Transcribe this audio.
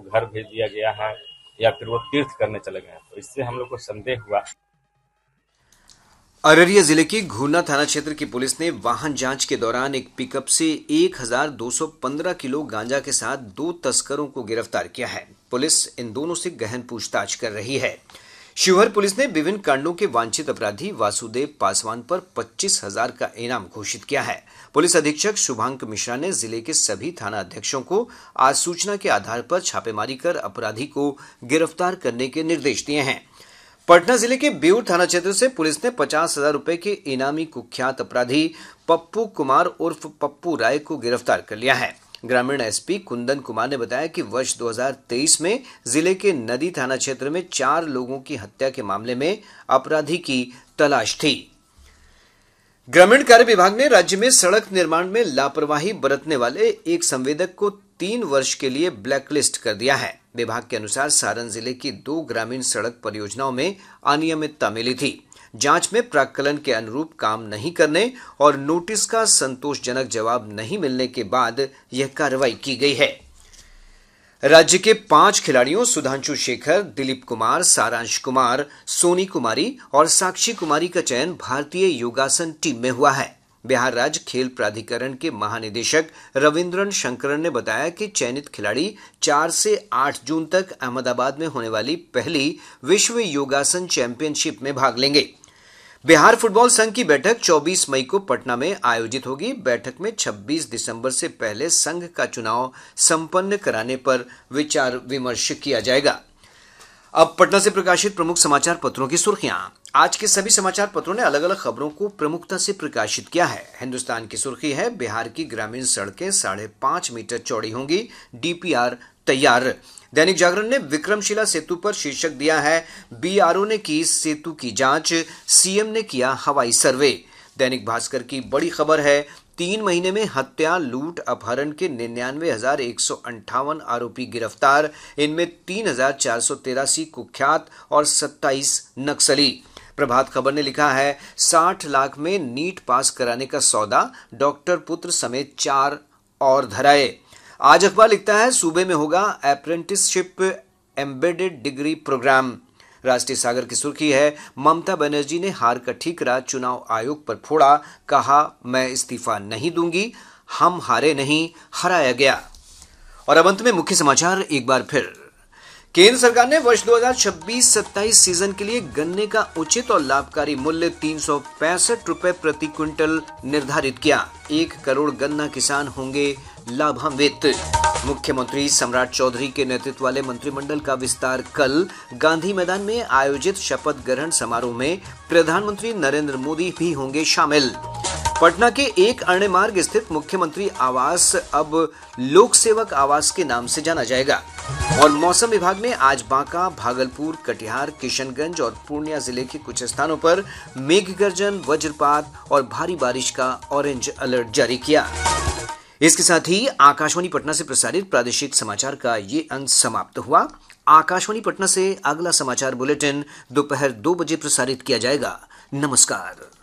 घर भेज दिया गया है या फिर वो तीर्थ करने चले गए हैं। तो इससे हम लोग को संदेह हुआ। अररिया जिले के घूरना थाना क्षेत्र की पुलिस ने वाहन जांच के दौरान एक पिकअप से 1215 किलो गांजा के साथ 2 तस्करों को गिरफ्तार किया है। पुलिस इन दोनों से गहन पूछताछ कर रही है। शिवहर पुलिस ने विभिन्न कांडों के वांछित अपराधी वासुदेव पासवान पर 25,000 का इनाम घोषित किया है। पुलिस अधीक्षक शुभांक मिश्रा ने जिले के सभी थाना अध्यक्षों को आज सूचना के आधार पर छापेमारी कर अपराधी को गिरफ्तार करने के निर्देश दिए हैं। पटना जिले के बेउर थाना क्षेत्र से पुलिस ने 50,000 रुपए के इनामी कुख्यात अपराधी पप्पू कुमार उर्फ पप्पू राय को गिरफ्तार कर लिया है। ग्रामीण एसपी कुंदन कुमार ने बताया कि वर्ष 2023 में जिले के नदी थाना क्षेत्र में 4 लोगों की हत्या के मामले में अपराधी की तलाश थी। ग्रामीण कार्य विभाग ने राज्य में सड़क निर्माण में लापरवाही बरतने वाले एक संवेदक को 3 वर्ष के लिए ब्लैकलिस्ट कर दिया है। विभाग के अनुसार सारण जिले की 2 ग्रामीण सड़क परियोजनाओं में अनियमितता मिली थी। जांच में प्राक्कलन के अनुरूप काम नहीं करने और नोटिस का संतोषजनक जवाब नहीं मिलने के बाद यह कार्रवाई की गई है। राज्य के 5 खिलाड़ियों सुधांशु शेखर, दिलीप कुमार, सारांश कुमार, सोनी कुमारी और साक्षी कुमारी का चयन भारतीय योगासन टीम में हुआ है। बिहार राज्य खेल प्राधिकरण के महानिदेशक रविंद्रन शंकरन ने बताया कि चयनित खिलाड़ी 4 से 8 जून तक अहमदाबाद में होने वाली पहली विश्व योगासन चैंपियनशिप में भाग लेंगे। बिहार फुटबॉल संघ की बैठक 24 मई को पटना में आयोजित होगी। बैठक में 26 दिसंबर से पहले संघ का चुनाव संपन्न कराने पर विचार विमर्श किया जाएगा। अब पटना से प्रकाशित प्रमुख समाचार पत्रों की सुर्खियां। आज के सभी समाचार पत्रों ने अलग अलग खबरों को प्रमुखता से प्रकाशित किया है। हिंदुस्तान की सुर्खी है, बिहार की ग्रामीण सड़कें 5.5 मीटर चौड़ी होंगी, डीपीआर तैयार। दैनिक जागरण ने विक्रमशिला सेतु पर शीर्षक दिया है, बीआरओ ने की सेतु की जांच, सीएम ने किया हवाई सर्वे। दैनिक भास्कर की बड़ी खबर है, 3 महीने में हत्या, लूट, अपहरण के 99,158 आरोपी गिरफ्तार। इनमें 3,483 कुख्यात और 27 नक्सली। प्रभात खबर ने लिखा है, 60 लाख में नीट पास कराने का सौदा, डॉक्टर पुत्र समेत 4 और धराए। आज अखबार लिखता है, सूबे में होगा अप्रेंटिसशिप एम्बेडेड डिग्री प्रोग्राम। राष्ट्रीय सागर की सुर्खी है, ममता बनर्जी ने हार का ठीकरा चुनाव आयोग पर फोड़ा, कहा मैं इस्तीफा नहीं दूंगी, हम हारे नहीं हराया गया। और अब अंत में मुख्य समाचार एक बार फिर। केंद्र सरकार ने वर्ष 2026-27 सीजन के लिए गन्ने का उचित और लाभकारी मूल्य 365 रुपए प्रति क्विंटल निर्धारित किया। 1 करोड़ गन्ना किसान होंगे लाभान्वित। मुख्यमंत्री सम्राट चौधरी के नेतृत्व वाले मंत्रिमंडल का विस्तार कल। गांधी मैदान में आयोजित शपथ ग्रहण समारोह में प्रधानमंत्री नरेंद्र मोदी भी होंगे शामिल। पटना के एक अरण्य मार्ग स्थित मुख्यमंत्री आवास अब लोक सेवक आवास के नाम से जाना जाएगा। और मौसम विभाग ने आज बांका, भागलपुर, कटिहार, किशनगंज और पूर्णिया जिले के कुछ स्थानों पर मेघ गर्जन, वज्रपात और भारी बारिश का ऑरेंज अलर्ट जारी किया। इसके साथ ही आकाशवाणी पटना से प्रसारित प्रादेशिक समाचार का ये अंक समाप्त हुआ। आकाशवाणी पटना से अगला समाचार बुलेटिन दोपहर 2 बजे प्रसारित किया जाएगा। नमस्कार।